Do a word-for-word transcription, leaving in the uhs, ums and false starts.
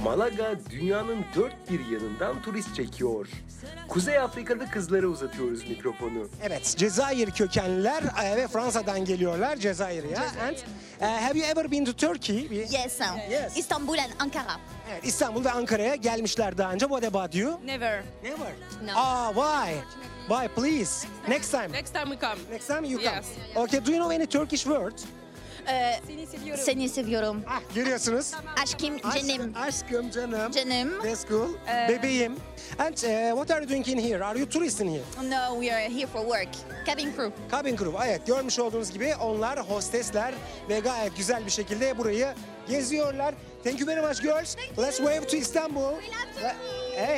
Malaga dünyanın dört bir yanından turist çekiyor. Kuzey Afrikalı kızlara uzatıyoruz mikrofonu. Evet, Cezayir kökenliler e, ve Fransa'dan geliyorlar Cezayir'e. And uh, have you ever been to Turkey? Bir- Yes. Yes. Istanbul and Ankara. Evet, İstanbul ve Ankara'ya gelmişler daha önce. What about you? Never. Never. No. Ah, why? Why, please? Next time. Next time we come. Next time you come. Yes. Okay, do you know any Turkish words? Ee, Seni seviyorum. seni seviyorum. Ah, görüyorsunuz. Aşkım, Aşk- canım. Aşkım, canım. Canım. That's cool. Bebeğim. And uh, what are you doing in here? Are you tourist in here? No, we are here for work. Cabin crew. Cabin crew. Evet, görmüş olduğunuz gibi onlar hostesler ve gayet güzel bir şekilde burayı geziyorlar. Thank you very much girls. Let's wave to Istanbul. We love you. Hey.